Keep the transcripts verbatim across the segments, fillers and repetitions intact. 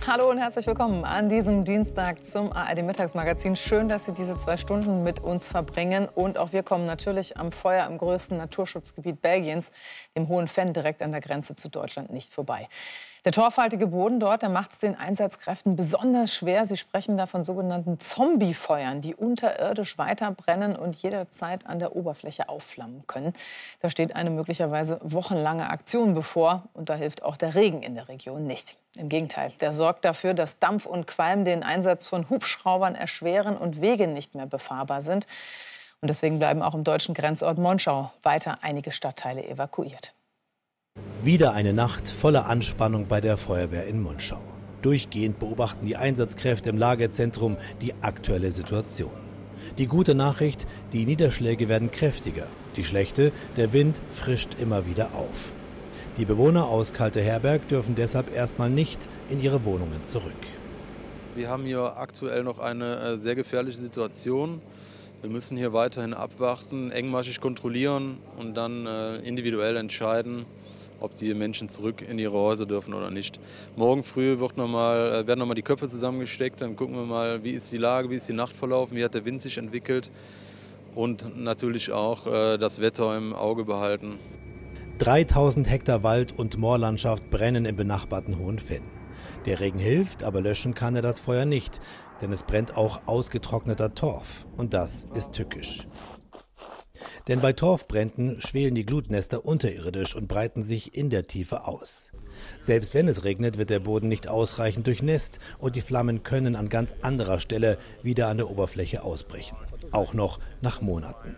Hallo und herzlich willkommen an diesem Dienstag zum A R D-Mittagsmagazin. Schön, dass Sie diese zwei Stunden mit uns verbringen. Und auch wir kommen natürlich am Feuer im größten Naturschutzgebiet Belgiens, dem Hohen Venn, direkt an der Grenze zu Deutschland, nicht vorbei. Der torfhaltige Boden dort, der macht es den Einsatzkräften besonders schwer. Sie sprechen da von sogenannten Zombiefeuern, die unterirdisch weiterbrennen und jederzeit an der Oberfläche aufflammen können. Da steht eine möglicherweise wochenlange Aktion bevor. Und da hilft auch der Regen in der Region nicht. Im Gegenteil, der sorgt dafür, dass Dampf und Qualm den Einsatz von Hubschraubern erschweren und Wege nicht mehr befahrbar sind. Und deswegen bleiben auch im deutschen Grenzort Monschau weiter einige Stadtteile evakuiert. Wieder eine Nacht voller Anspannung bei der Feuerwehr in Monschau. Durchgehend beobachten die Einsatzkräfte im Lagerzentrum die aktuelle Situation. Die gute Nachricht, die Niederschläge werden kräftiger. Die schlechte, der Wind frischt immer wieder auf. Die Bewohner aus Kalteherberg dürfen deshalb erstmal nicht in ihre Wohnungen zurück. Wir haben hier aktuell noch eine sehr gefährliche Situation. Wir müssen hier weiterhin abwarten, engmaschig kontrollieren und dann individuell entscheiden, ob die Menschen zurück in ihre Häuser dürfen oder nicht. Morgen früh wird noch mal, werden noch mal die Köpfe zusammengesteckt, dann gucken wir mal, wie ist die Lage, wie ist die Nacht verlaufen, wie hat der Wind sich entwickelt und natürlich auch äh, das Wetter im Auge behalten. dreitausend Hektar Wald- und Moorlandschaft brennen im benachbarten Hohen Venn. Der Regen hilft, aber löschen kann er das Feuer nicht, denn es brennt auch ausgetrockneter Torf und das ist tückisch. Denn bei Torfbränden schwelen die Glutnester unterirdisch und breiten sich in der Tiefe aus. Selbst wenn es regnet, wird der Boden nicht ausreichend durchnässt und die Flammen können an ganz anderer Stelle wieder an der Oberfläche ausbrechen. Auch noch nach Monaten.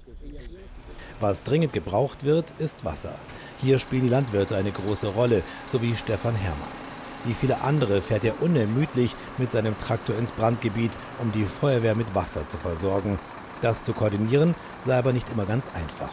Was dringend gebraucht wird, ist Wasser. Hier spielen die Landwirte eine große Rolle, so wie Stefan Herrmann. Wie viele andere fährt er unermüdlich mit seinem Traktor ins Brandgebiet, um die Feuerwehr mit Wasser zu versorgen. Das zu koordinieren sei aber nicht immer ganz einfach.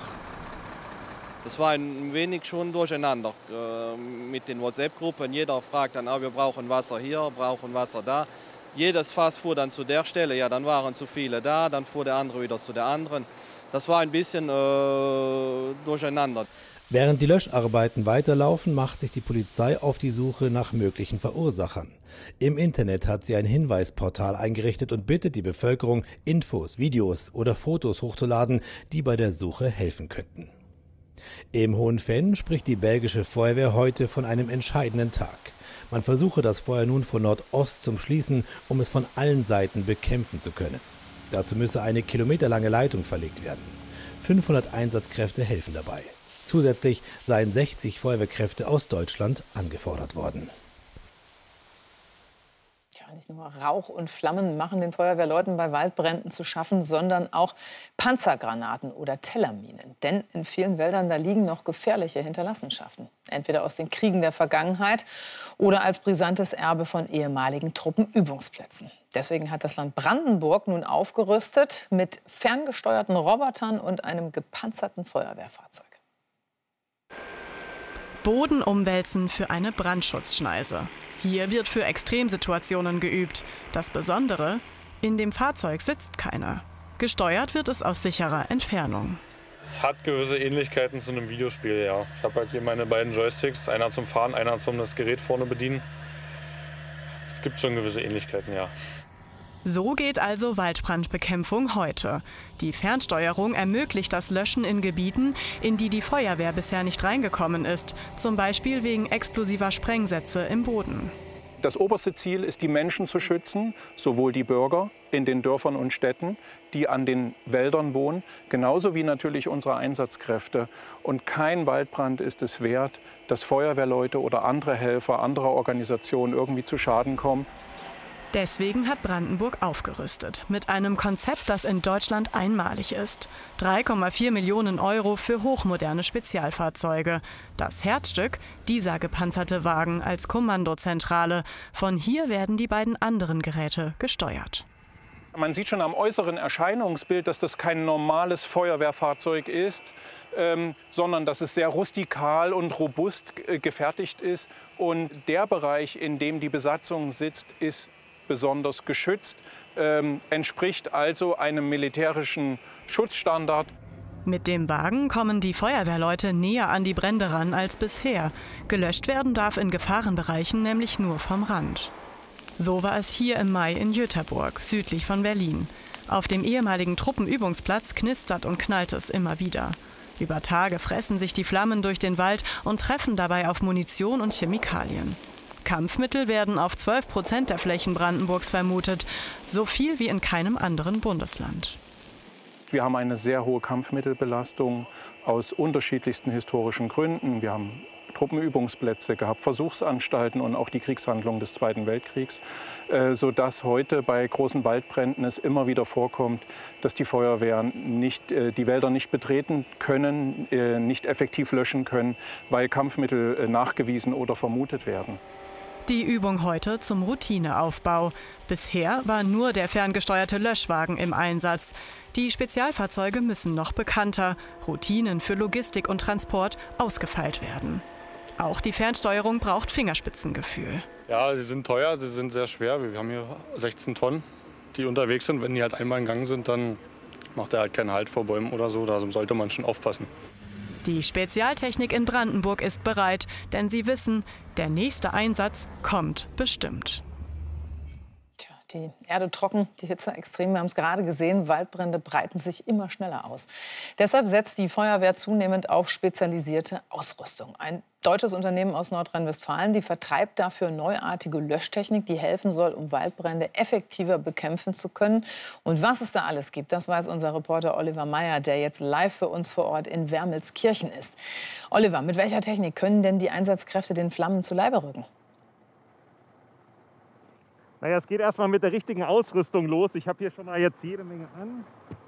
Es war ein wenig schon durcheinander äh, mit den WhatsApp-Gruppen. Jeder fragt dann, ah, wir brauchen Wasser hier, brauchen Wasser da. Jedes Fass fuhr dann zu der Stelle, ja, dann waren zu viele da, dann fuhr der andere wieder zu der anderen. Das war ein bisschen äh, durcheinander. Während die Löscharbeiten weiterlaufen, macht sich die Polizei auf die Suche nach möglichen Verursachern. Im Internet hat sie ein Hinweisportal eingerichtet und bittet die Bevölkerung, Infos, Videos oder Fotos hochzuladen, die bei der Suche helfen könnten. Im Hohen Venn spricht die belgische Feuerwehr heute von einem entscheidenden Tag. Man versuche das Feuer nun von Nordost zum Schließen, um es von allen Seiten bekämpfen zu können. Dazu müsse eine kilometerlange Leitung verlegt werden. fünfhundert Einsatzkräfte helfen dabei. Zusätzlich seien sechzig Feuerwehrkräfte aus Deutschland angefordert worden. Ja, nicht nur Rauch und Flammen machen den Feuerwehrleuten bei Waldbränden zu schaffen, sondern auch Panzergranaten oder Tellerminen. Denn in vielen Wäldern da liegen noch gefährliche Hinterlassenschaften. Entweder aus den Kriegen der Vergangenheit oder als brisantes Erbe von ehemaligen Truppenübungsplätzen. Deswegen hat das Land Brandenburg nun aufgerüstet mit ferngesteuerten Robotern und einem gepanzerten Feuerwehrfahrzeug. Boden umwälzen für eine Brandschutzschneise. Hier wird für Extremsituationen geübt. Das Besondere, in dem Fahrzeug sitzt keiner. Gesteuert wird es aus sicherer Entfernung. Es hat gewisse Ähnlichkeiten zu einem Videospiel, ja. Ich habe halt hier meine beiden Joysticks, einer zum Fahren, einer zum das Gerät vorne bedienen. Es gibt schon gewisse Ähnlichkeiten, ja. So geht also Waldbrandbekämpfung heute. Die Fernsteuerung ermöglicht das Löschen in Gebieten, in die die Feuerwehr bisher nicht reingekommen ist, zum Beispiel wegen explosiver Sprengsätze im Boden. Das oberste Ziel ist, die Menschen zu schützen, sowohl die Bürger in den Dörfern und Städten, die an den Wäldern wohnen, genauso wie natürlich unsere Einsatzkräfte. Und kein Waldbrand ist es wert, dass Feuerwehrleute oder andere Helfer anderer Organisationen irgendwie zu Schaden kommen. Deswegen hat Brandenburg aufgerüstet. Mit einem Konzept, das in Deutschland einmalig ist. drei Komma vier Millionen Euro für hochmoderne Spezialfahrzeuge. Das Herzstück, dieser gepanzerte Wagen als Kommandozentrale. Von hier werden die beiden anderen Geräte gesteuert. Man sieht schon am äußeren Erscheinungsbild, dass das kein normales Feuerwehrfahrzeug ist, ähm, sondern dass es sehr rustikal und robust äh, gefertigt ist. Und der Bereich, in dem die Besatzung sitzt, ist besonders geschützt, ähm, entspricht also einem militärischen Schutzstandard. Mit dem Wagen kommen die Feuerwehrleute näher an die Brände ran als bisher. Gelöscht werden darf in Gefahrenbereichen nämlich nur vom Rand. So war es hier im Mai in Jüterburg, südlich von Berlin. Auf dem ehemaligen Truppenübungsplatz knistert und knallt es immer wieder. Über Tage fressen sich die Flammen durch den Wald und treffen dabei auf Munition und Chemikalien. Kampfmittel werden auf zwölf Prozent der Flächen Brandenburgs vermutet, so viel wie in keinem anderen Bundesland. Wir haben eine sehr hohe Kampfmittelbelastung aus unterschiedlichsten historischen Gründen. Wir haben Truppenübungsplätze gehabt, Versuchsanstalten und auch die Kriegshandlungen des Zweiten Weltkriegs, äh, sodass heute bei großen Waldbränden es immer wieder vorkommt, dass die Feuerwehren nicht, äh, die Wälder nicht betreten können, äh, nicht effektiv löschen können, weil Kampfmittel äh, nachgewiesen oder vermutet werden. Die Übung heute zum Routineaufbau. Bisher war nur der ferngesteuerte Löschwagen im Einsatz. Die Spezialfahrzeuge müssen noch bekannter, Routinen für Logistik und Transport ausgefeilt werden. Auch die Fernsteuerung braucht Fingerspitzengefühl. Ja, sie sind teuer, sie sind sehr schwer. Wir haben hier sechzehn Tonnen, die unterwegs sind. Wenn die halt einmal in Gang sind, dann macht er halt keinen Halt vor Bäumen oder so. Da sollte man schon aufpassen. Die Spezialtechnik in Brandenburg ist bereit, denn sie wissen, der nächste Einsatz kommt bestimmt. Tja, die Erde trocken, die Hitze extrem. Wir haben es gerade gesehen, Waldbrände breiten sich immer schneller aus. Deshalb setzt die Feuerwehr zunehmend auf spezialisierte Ausrüstung. Ein deutsches Unternehmen aus Nordrhein-Westfalen, die vertreibt dafür neuartige Löschtechnik, die helfen soll, um Waldbrände effektiver bekämpfen zu können. Und was es da alles gibt, das weiß unser Reporter Oliver Meyer, der jetzt live für uns vor Ort in Wermelskirchen ist. Oliver, mit welcher Technik können denn die Einsatzkräfte den Flammen zu Leibe rücken? Naja, es geht erstmal mit der richtigen Ausrüstung los. Ich habe hier schon mal jetzt jede Menge an.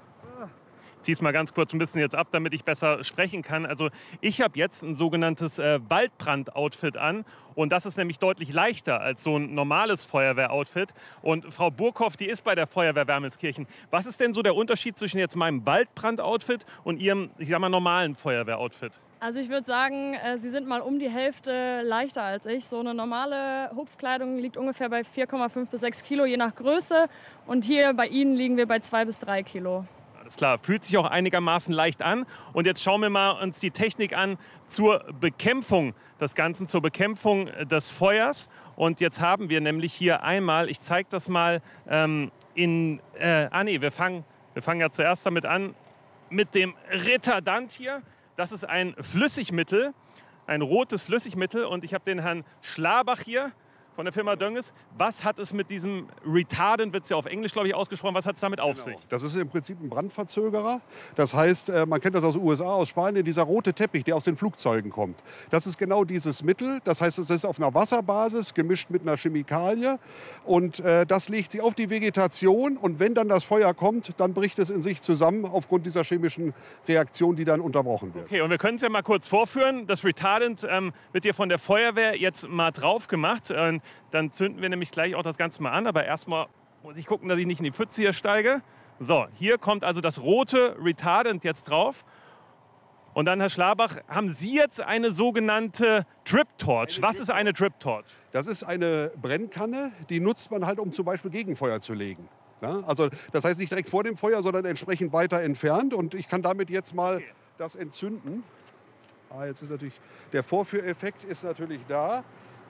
Ich ziehe es mal ganz kurz ein bisschen jetzt ab, damit ich besser sprechen kann. Also ich habe jetzt ein sogenanntes äh, Waldbrand-Outfit an. Und das ist nämlich deutlich leichter als so ein normales Feuerwehr-Outfit. Und Frau Burkhoff, die ist bei der Feuerwehr Wermelskirchen. Was ist denn so der Unterschied zwischen jetzt meinem Waldbrand-Outfit und Ihrem, ich sag mal, normalen Feuerwehr-Outfit? Also ich würde sagen, Sie sind mal um die Hälfte leichter als ich. So eine normale Hupfkleidung liegt ungefähr bei vier Komma fünf bis sechs Kilo, je nach Größe. Und hier bei Ihnen liegen wir bei zwei bis drei Kilo. Alles klar, fühlt sich auch einigermaßen leicht an. Und jetzt schauen wir mal uns die Technik an zur Bekämpfung des Ganzen, zur Bekämpfung des Feuers. Und jetzt haben wir nämlich hier einmal, ich zeige das mal, ähm, in, äh, ah nee, wir fangen, wir fangen ja zuerst damit an, mit dem Retardant hier. Das ist ein Flüssigmittel, ein rotes Flüssigmittel. Und ich habe den Herrn Schlabach hier von der Firma Dönges. Was hat es mit diesem Retardant, wird es ja auf Englisch, glaube ich, ausgesprochen, was hat es damit auf Genau. sich? Das ist im Prinzip ein Brandverzögerer. Das heißt, man kennt das aus den U S A, aus Spanien, dieser rote Teppich, der aus den Flugzeugen kommt. Das ist genau dieses Mittel. Das heißt, es ist auf einer Wasserbasis, gemischt mit einer Chemikalie. Und äh, das legt sich auf die Vegetation. Und wenn dann das Feuer kommt, dann bricht es in sich zusammen aufgrund dieser chemischen Reaktion, die dann unterbrochen wird. Okay, und wir können es ja mal kurz vorführen. Das Retardant ähm, wird hier von der Feuerwehr jetzt mal drauf gemacht. Ähm, Dann zünden wir nämlich gleich auch das Ganze mal an. Aber erstmal muss ich gucken, dass ich nicht in die Pfütze hier steige. So, hier kommt also das rote Retardant jetzt drauf. Und dann, Herr Schlabach, haben Sie jetzt eine sogenannte Drip Torch. Was ist eine Drip Torch? Das ist eine Brennkanne, die nutzt man halt, um zum Beispiel Gegenfeuer zu legen. Ja, also das heißt nicht direkt vor dem Feuer, sondern entsprechend weiter entfernt. Und ich kann damit jetzt mal okay. das entzünden. Ah, jetzt ist natürlich, der Vorführeffekt ist natürlich da.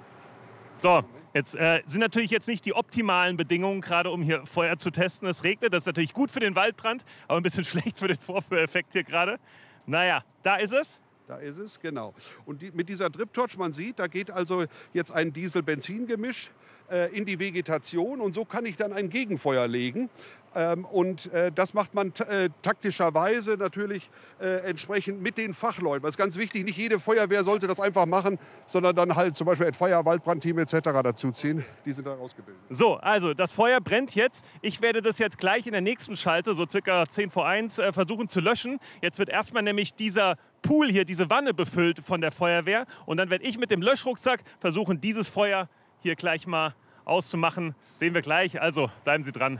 So, jetzt äh, sind natürlich jetzt nicht die optimalen Bedingungen, gerade um hier Feuer zu testen. Es regnet, das ist natürlich gut für den Waldbrand, aber ein bisschen schlecht für den Vorführeffekt hier gerade. Naja, da ist es. Da ist es, genau. Und die, mit dieser Drip Torch, man sieht, da geht also jetzt ein Diesel-Benzin-Gemisch äh, in die Vegetation und so kann ich dann ein Gegenfeuer legen. Ähm, und äh, das macht man äh, taktischerweise natürlich äh, entsprechend mit den Fachleuten. Das ist ganz wichtig, nicht jede Feuerwehr sollte das einfach machen, sondern dann halt zum Beispiel ein Feuer-, Waldbrandteam et cetera dazuziehen. Die sind da ausgebildet. So, also das Feuer brennt jetzt. Ich werde das jetzt gleich in der nächsten Schalte, so circa zehn vor eins, äh, versuchen zu löschen. Jetzt wird erstmal nämlich dieser Pool hier, diese Wanne befüllt von der Feuerwehr. Und dann werde ich mit dem Löschrucksack versuchen, dieses Feuer hier gleich mal auszumachen. Sehen wir gleich, also bleiben Sie dran.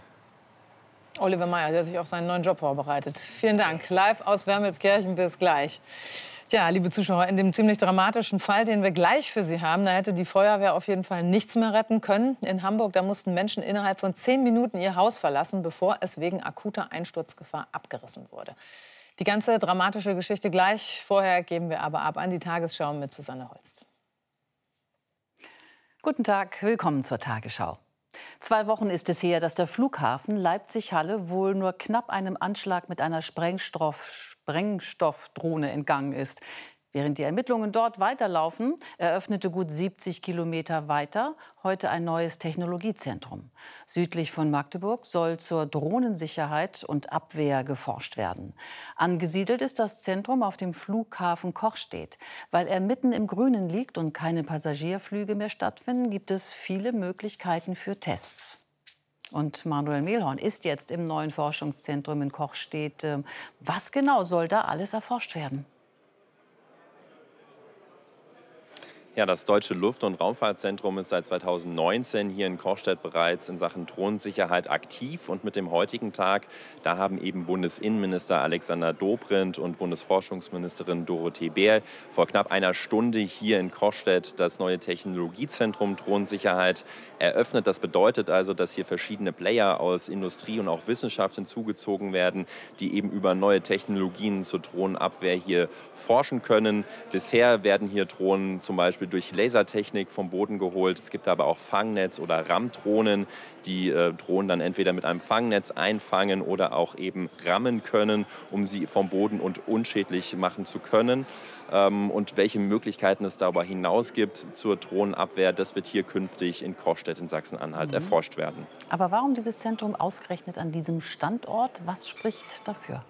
Oliver Meyer, der sich auf seinen neuen Job vorbereitet. Vielen Dank. Live aus Wermelskirchen, bis gleich. Tja, liebe Zuschauer, in dem ziemlich dramatischen Fall, den wir gleich für Sie haben, da hätte die Feuerwehr auf jeden Fall nichts mehr retten können. In Hamburg, da mussten Menschen innerhalb von zehn Minuten ihr Haus verlassen, bevor es wegen akuter Einsturzgefahr abgerissen wurde. Die ganze dramatische Geschichte gleich. Vorher geben wir aber ab an die Tagesschau mit Susanne Holst. Guten Tag, willkommen zur Tagesschau. Zwei Wochen ist es her, dass der Flughafen Leipzig-Halle wohl nur knapp einem Anschlag mit einer Sprengstoff, Sprengstoffdrohne entgangen ist. Während die Ermittlungen dort weiterlaufen, eröffnete gut siebzig Kilometer weiter heute ein neues Technologiezentrum. Südlich von Magdeburg soll zur Drohnensicherheit und Abwehr geforscht werden. Angesiedelt ist das Zentrum auf dem Flughafen Cochstedt. Weil er mitten im Grünen liegt und keine Passagierflüge mehr stattfinden, gibt es viele Möglichkeiten für Tests. Und Manuel Mehlhorn ist jetzt im neuen Forschungszentrum in Cochstedt. Was genau soll da alles erforscht werden? Ja, das Deutsche Luft- und Raumfahrtzentrum ist seit zweitausendneunzehn hier in Cochstedt bereits in Sachen Drohnensicherheit aktiv. Und mit dem heutigen Tag, da haben eben Bundesinnenminister Alexander Dobrindt und Bundesforschungsministerin Dorothee Bär vor knapp einer Stunde hier in Cochstedt das neue Technologiezentrum Drohnensicherheit eröffnet. Das bedeutet also, dass hier verschiedene Player aus Industrie und auch Wissenschaft hinzugezogen werden, die eben über neue Technologien zur Drohnenabwehr hier forschen können. Bisher werden hier Drohnen zum Beispiel durch Lasertechnik vom Boden geholt. Es gibt aber auch Fangnetz- oder Rammdrohnen, die äh, Drohnen dann entweder mit einem Fangnetz einfangen oder auch eben rammen können, um sie vom Boden und unschädlich machen zu können. Ähm, und welche Möglichkeiten es darüber hinaus gibt zur Drohnenabwehr, das wird hier künftig in Cochstedt in Sachsen-Anhalt mhm. erforscht werden. Aber warum dieses Zentrum ausgerechnet an diesem Standort? Was spricht dafür?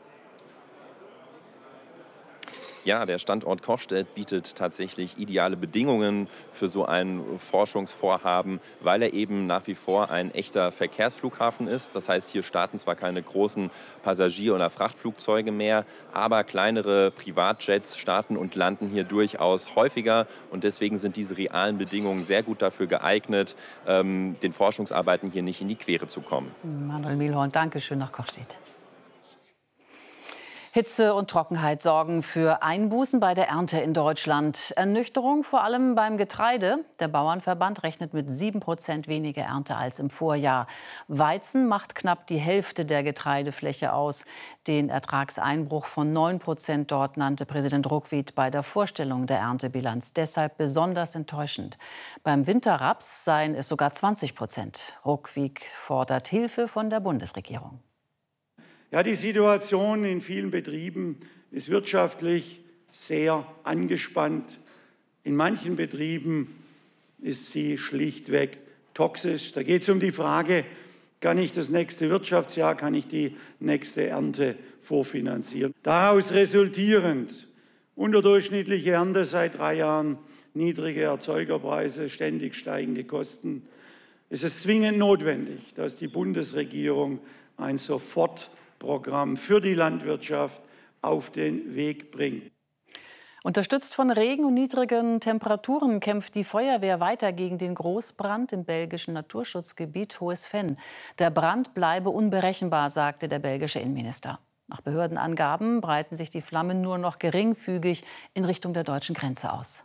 Ja, der Standort Cochstedt bietet tatsächlich ideale Bedingungen für so ein Forschungsvorhaben, weil er eben nach wie vor ein echter Verkehrsflughafen ist. Das heißt, hier starten zwar keine großen Passagier- oder Frachtflugzeuge mehr, aber kleinere Privatjets starten und landen hier durchaus häufiger. Und deswegen sind diese realen Bedingungen sehr gut dafür geeignet, ähm, den Forschungsarbeiten hier nicht in die Quere zu kommen. Manuel Mehlhorn, danke schön nach Cochstedt. Hitze und Trockenheit sorgen für Einbußen bei der Ernte in Deutschland. Ernüchterung vor allem beim Getreide. Der Bauernverband rechnet mit sieben Prozent weniger Ernte als im Vorjahr. Weizen macht knapp die Hälfte der Getreidefläche aus. Den Ertragseinbruch von neun Prozent dort nannte Präsident Ruckwied bei der Vorstellung der Erntebilanz deshalb besonders enttäuschend. Beim Winterraps seien es sogar zwanzig Prozent. Ruckwied fordert Hilfe von der Bundesregierung. Ja, die Situation in vielen Betrieben ist wirtschaftlich sehr angespannt. In manchen Betrieben ist sie schlichtweg toxisch. Da geht es um die Frage, kann ich das nächste Wirtschaftsjahr, kann ich die nächste Ernte vorfinanzieren. Daraus resultierend unterdurchschnittliche Ernte seit drei Jahren, niedrige Erzeugerpreise, ständig steigende Kosten. Es ist zwingend notwendig, dass die Bundesregierung ein sofort Programm für die Landwirtschaft auf den Weg bringt. Unterstützt von Regen und niedrigen Temperaturen kämpft die Feuerwehr weiter gegen den Großbrand im belgischen Naturschutzgebiet Hohes Venn. Der Brand bleibe unberechenbar, sagte der belgische Innenminister. Nach Behördenangaben breiten sich die Flammen nur noch geringfügig in Richtung der deutschen Grenze aus.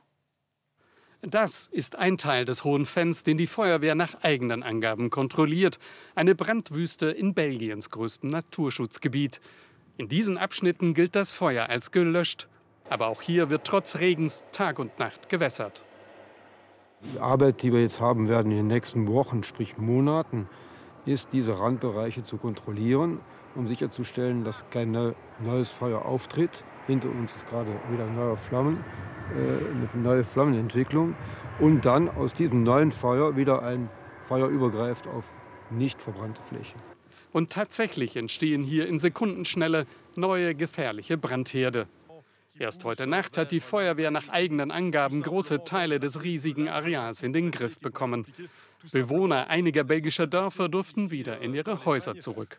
Das ist ein Teil des Hohen Venns, den die Feuerwehr nach eigenen Angaben kontrolliert. Eine Brandwüste in Belgiens größtem Naturschutzgebiet. In diesen Abschnitten gilt das Feuer als gelöscht. Aber auch hier wird trotz Regens Tag und Nacht gewässert. Die Arbeit, die wir jetzt haben werden in den nächsten Wochen, sprich Monaten, ist, diese Randbereiche zu kontrollieren, um sicherzustellen, dass kein neues Feuer auftritt. Hinter uns ist gerade wieder neue Flammen, eine neue Flammenentwicklung. Und dann aus diesem neuen Feuer wieder ein Feuer übergreift auf nicht verbrannte Flächen. Und tatsächlich entstehen hier in Sekundenschnelle neue gefährliche Brandherde. Erst heute Nacht hat die Feuerwehr nach eigenen Angaben große Teile des riesigen Areals in den Griff bekommen. Bewohner einiger belgischer Dörfer durften wieder in ihre Häuser zurück.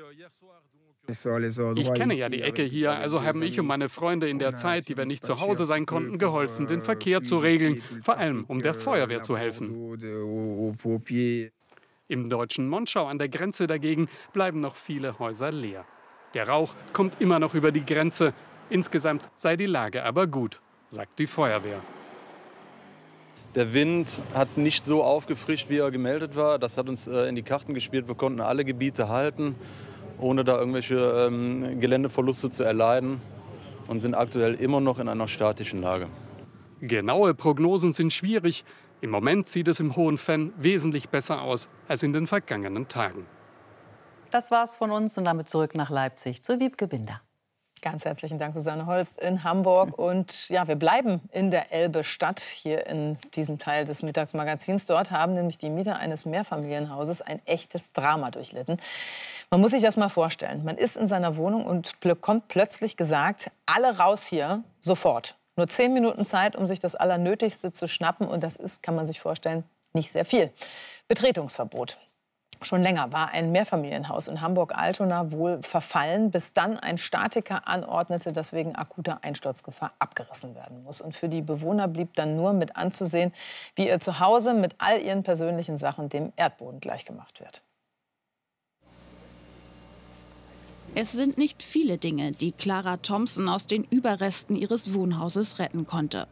Ich kenne ja die Ecke hier, also haben ich und meine Freunde in der Zeit, die wir nicht zu Hause sein konnten, geholfen, den Verkehr zu regeln, vor allem um der Feuerwehr zu helfen. Im deutschen Monschau an der Grenze dagegen bleiben noch viele Häuser leer. Der Rauch kommt immer noch über die Grenze. Insgesamt sei die Lage aber gut, sagt die Feuerwehr. Der Wind hat nicht so aufgefrischt, wie er gemeldet war. Das hat uns äh, in die Karten gespielt. Wir konnten alle Gebiete halten, ohne da irgendwelche ähm, Geländeverluste zu erleiden, und sind aktuell immer noch in einer statischen Lage. Genaue Prognosen sind schwierig. Im Moment sieht es im Hohen Venn wesentlich besser aus als in den vergangenen Tagen. Das war's von uns und damit zurück nach Leipzig zu Wiebke Binder. Ganz herzlichen Dank, Susanne Holst in Hamburg. Und ja, wir bleiben in der Elbe-Stadt, hier in diesem Teil des Mittagsmagazins. Dort haben nämlich die Mieter eines Mehrfamilienhauses ein echtes Drama durchlitten. Man muss sich das mal vorstellen. Man ist in seiner Wohnung und bekommt plötzlich gesagt, alle raus hier, sofort. Nur zehn Minuten Zeit, um sich das Allernötigste zu schnappen. Und das ist, kann man sich vorstellen, nicht sehr viel. Betretungsverbot. Schon länger war ein Mehrfamilienhaus in Hamburg-Altona wohl verfallen, bis dann ein Statiker anordnete, dass wegen akuter Einsturzgefahr abgerissen werden muss. Und für die Bewohner blieb dann nur mit anzusehen, wie ihr Zuhause mit all ihren persönlichen Sachen dem Erdboden gleichgemacht wird. Es sind nicht viele Dinge, die Clara Thompson aus den Überresten ihres Wohnhauses retten konnte.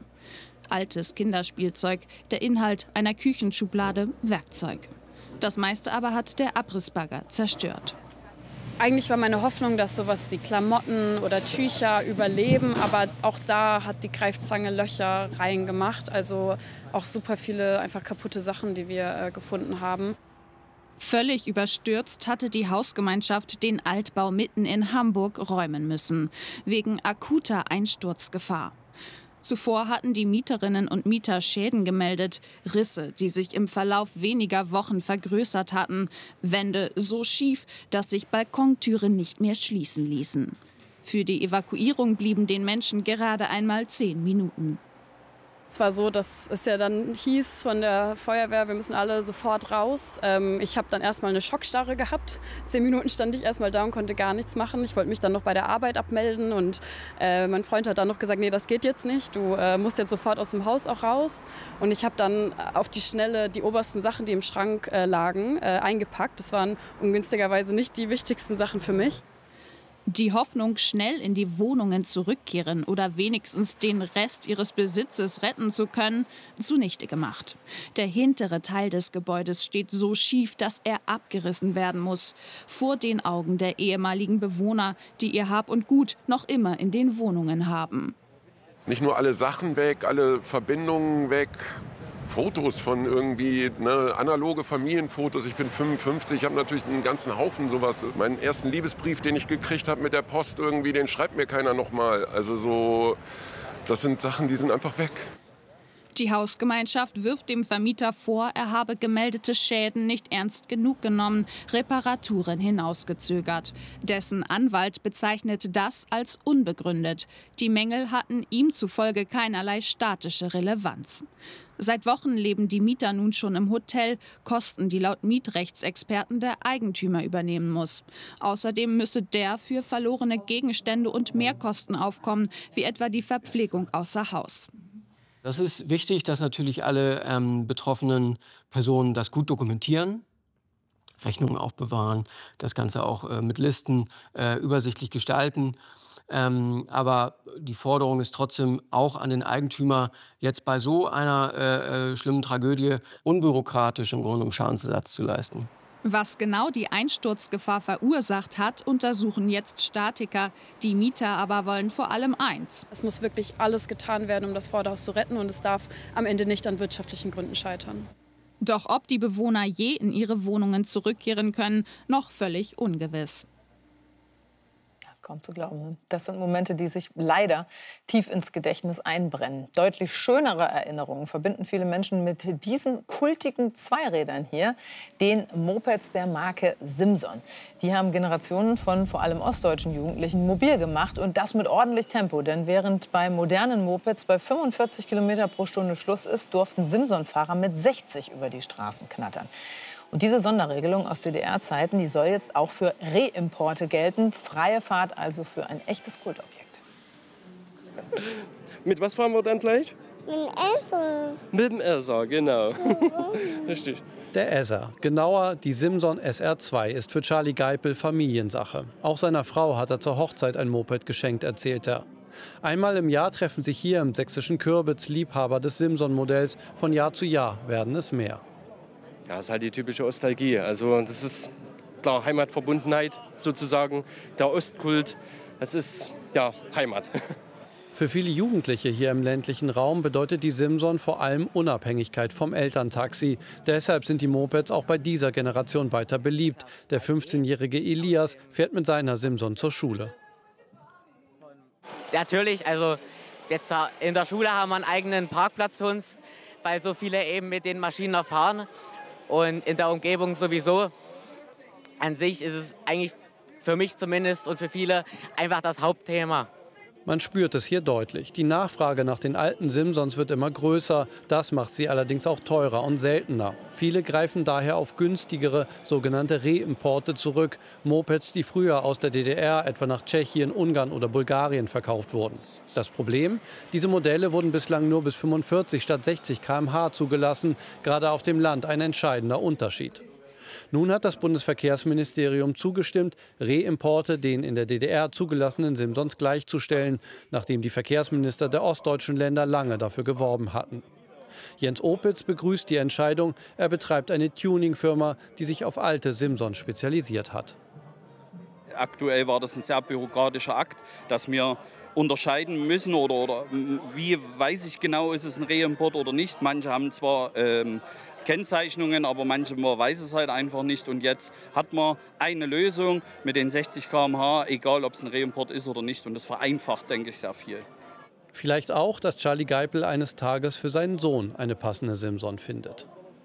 Altes Kinderspielzeug, der Inhalt einer Küchenschublade, Werkzeug. Das meiste aber hat der Abrissbagger zerstört. Eigentlich war meine Hoffnung, dass sowas wie Klamotten oder Tücher überleben, aber auch da hat die Greifzange Löcher reingemacht. Also auch super viele einfach kaputte Sachen, die wir äh, gefunden haben. Völlig überstürzt hatte die Hausgemeinschaft den Altbau mitten in Hamburg räumen müssen, wegen akuter Einsturzgefahr. Zuvor hatten die Mieterinnen und Mieter Schäden gemeldet, Risse, die sich im Verlauf weniger Wochen vergrößert hatten, Wände so schief, dass sich Balkontüren nicht mehr schließen ließen. Für die Evakuierung blieben den Menschen gerade einmal zehn Minuten. Es war so, dass es ja dann hieß von der Feuerwehr, wir müssen alle sofort raus. Ähm, ich habe dann erstmal eine Schockstarre gehabt. Zehn Minuten stand ich erstmal da und konnte gar nichts machen. Ich wollte mich dann noch bei der Arbeit abmelden und äh, mein Freund hat dann noch gesagt, nee, das geht jetzt nicht. Du äh, musst jetzt sofort aus dem Haus auch raus. Und ich habe dann auf die Schnelle die obersten Sachen, die im Schrank äh, lagen, äh, eingepackt. Das waren ungünstigerweise nicht die wichtigsten Sachen für mich. Die Hoffnung, schnell in die Wohnungen zurückkehren oder wenigstens den Rest ihres Besitzes retten zu können, zunichte gemacht. Der hintere Teil des Gebäudes steht so schief, dass er abgerissen werden muss. Vor den Augen der ehemaligen Bewohner, die ihr Hab und Gut noch immer in den Wohnungen haben. Nicht nur alle Sachen weg, alle Verbindungen weg. Fotos von irgendwie, ne, analoge Familienfotos. Ich bin fünfundfünfzig, ich habe natürlich einen ganzen Haufen sowas. Meinen ersten Liebesbrief, den ich gekriegt habe mit der Post irgendwie, den schreibt mir keiner noch mal. Also so, das sind Sachen, die sind einfach weg. Die Hausgemeinschaft wirft dem Vermieter vor, er habe gemeldete Schäden nicht ernst genug genommen, Reparaturen hinausgezögert. Dessen Anwalt bezeichnet das als unbegründet. Die Mängel hatten ihm zufolge keinerlei statische Relevanz. Seit Wochen leben die Mieter nun schon im Hotel, Kosten, die laut Mietrechtsexperten der Eigentümer übernehmen muss. Außerdem müsse der für verlorene Gegenstände und Mehrkosten aufkommen, wie etwa die Verpflegung außer Haus. Das ist wichtig, dass natürlich alle ähm, betroffenen Personen das gut dokumentieren, Rechnungen aufbewahren, das Ganze auch äh, mit Listen äh, übersichtlich gestalten. Ähm, aber die Forderung ist trotzdem auch an den Eigentümer, jetzt bei so einer äh, äh, schlimmen Tragödie unbürokratisch im Grunde um Schadensersatz zu leisten. Was genau die Einsturzgefahr verursacht hat, untersuchen jetzt Statiker. Die Mieter aber wollen vor allem eins. Es muss wirklich alles getan werden, um das Vorderhaus zu retten. Und es darf am Ende nicht an wirtschaftlichen Gründen scheitern. Doch ob die Bewohner je in ihre Wohnungen zurückkehren können, noch völlig ungewiss. Kaum zu glauben. Ne? Das sind Momente, die sich leider tief ins Gedächtnis einbrennen. Deutlich schönere Erinnerungen verbinden viele Menschen mit diesen kultigen Zweirädern hier, den Mopeds der Marke Simson. Die haben Generationen von vor allem ostdeutschen Jugendlichen mobil gemacht und das mit ordentlich Tempo. Denn während bei modernen Mopeds bei fünfundvierzig Kilometer pro Stunde Schluss ist, durften Simson-Fahrer mit sechzig über die Straßen knattern. Und diese Sonderregelung aus D D R-Zeiten, die soll jetzt auch für Reimporte gelten. Freie Fahrt also für ein echtes Kultobjekt. Mit was fahren wir dann gleich? Mit dem Esser. Mit dem Esser, genau. Richtig. Der Esser, genauer die Simson S R zwei, ist für Charlie Geipel Familiensache. Auch seiner Frau hat er zur Hochzeit ein Moped geschenkt, erzählt er. Einmal im Jahr treffen sich hier im sächsischen Kürbitz Liebhaber des Simson-Modells. Von Jahr zu Jahr werden es mehr. Ja, das ist halt die typische Nostalgie. Also das ist klar Heimatverbundenheit sozusagen, der Ostkult. Das ist ja Heimat. Für viele Jugendliche hier im ländlichen Raum bedeutet die Simson vor allem Unabhängigkeit vom Elterntaxi. Deshalb sind die Mopeds auch bei dieser Generation weiter beliebt. Der fünfzehnjährige Elias fährt mit seiner Simson zur Schule. Natürlich, also jetzt in der Schule haben wir einen eigenen Parkplatz für uns, weil so viele eben mit den Maschinen fahren. Und in der Umgebung sowieso. An sich ist es eigentlich für mich zumindest und für viele einfach das Hauptthema. Man spürt es hier deutlich. Die Nachfrage nach den alten Simsons wird immer größer. Das macht sie allerdings auch teurer und seltener. Viele greifen daher auf günstigere, sogenannte Reimporte zurück. Mopeds, die früher aus der D D R etwa nach Tschechien, Ungarn oder Bulgarien verkauft wurden. Das Problem? Diese Modelle wurden bislang nur bis fünfundvierzig statt sechzig Kilometer pro Stunde zugelassen. Gerade auf dem Land ein entscheidender Unterschied. Nun hat das Bundesverkehrsministerium zugestimmt, Reimporte den in der D D R zugelassenen Simsons gleichzustellen, nachdem die Verkehrsminister der ostdeutschen Länder lange dafür geworben hatten. Jens Opitz begrüßt die Entscheidung. Er betreibt eine Tuningfirma, die sich auf alte Simsons spezialisiert hat. Aktuell war das ein sehr bürokratischer Akt, dass wir unterscheiden müssen oder, oder wie weiß ich genau, ist es ein Reimport oder nicht. Manche haben zwar ähm, Kennzeichnungen, aber manche weiß es halt einfach nicht. Und jetzt hat man eine Lösung mit den sechzig Kilometer pro Stunde, egal ob es ein Reimport ist oder nicht. Und das vereinfacht, denke ich, sehr viel. Vielleicht auch, dass Charlie Geipel eines Tages für seinen Sohn eine passende Simson findet.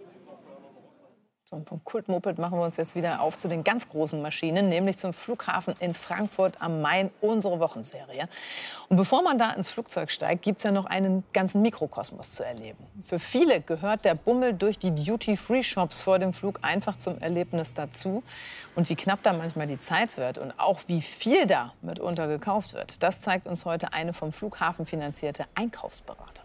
So, und vom Kultmoped machen wir uns jetzt wieder auf zu den ganz großen Maschinen, nämlich zum Flughafen in Frankfurt am Main, unsere Wochenserie. Und bevor man da ins Flugzeug steigt, gibt es ja noch einen ganzen Mikrokosmos zu erleben. Für viele gehört der Bummel durch die Duty-Free-Shops vor dem Flug einfach zum Erlebnis dazu. Und wie knapp da manchmal die Zeit wird und auch wie viel da mitunter gekauft wird, das zeigt uns heute eine vom Flughafen finanzierte Einkaufsberaterin.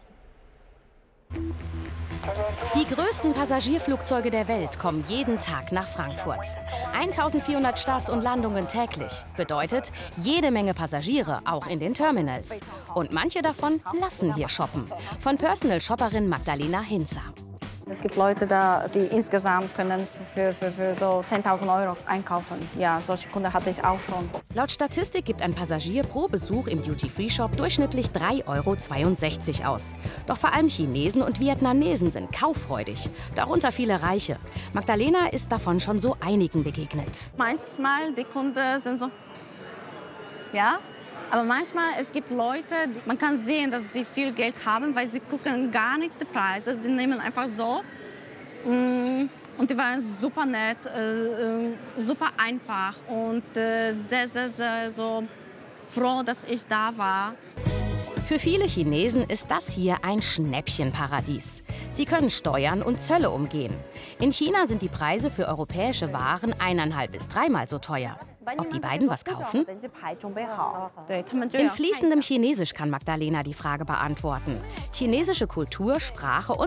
Die größten Passagierflugzeuge der Welt kommen jeden Tag nach Frankfurt. eintausendvierhundert Starts und Landungen täglich. Bedeutet, jede Menge Passagiere, auch in den Terminals. Und manche davon lassen hier shoppen. Von Personal-Shopperin Magdalena Hinzer. Es gibt Leute, da, die insgesamt können für, für, für so zehntausend Euro einkaufen. Ja, solche Kunden hatte ich auch schon. Laut Statistik gibt ein Passagier pro Besuch im Duty-Free-Shop durchschnittlich drei Euro zweiundsechzig aus. Doch vor allem Chinesen und Vietnamesen sind kauffreudig, darunter viele Reiche. Magdalena ist davon schon so einigen begegnet. Manchmal die Kunden sind so, ja, aber manchmal es gibt Leute, die, man kann sehen, dass sie viel Geld haben, weil sie gucken gar nichts die Preise. Die nehmen einfach so. Und die waren super nett, äh, super einfach und äh, sehr, sehr, sehr so froh, dass ich da war. Für viele Chinesen ist das hier ein Schnäppchenparadies. Sie können Steuern und Zölle umgehen. In China sind die Preise für europäische Waren eineinhalb bis dreimal so teuer. Ob die beiden was kaufen? In fließendem Chinesisch kann Magdalena die Frage beantworten. Chinesische Kultur, Sprache und